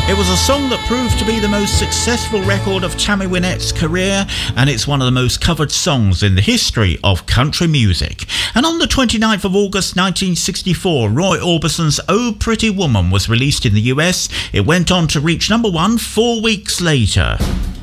It was a song that proved to be the most successful record of Tammy Wynette's career, and it's one of the most covered songs in the history of country music. And on the 29th of August 1964, Roy Orbison's Oh Pretty Woman was released in the US. It went on to reach number 1 4 weeks later.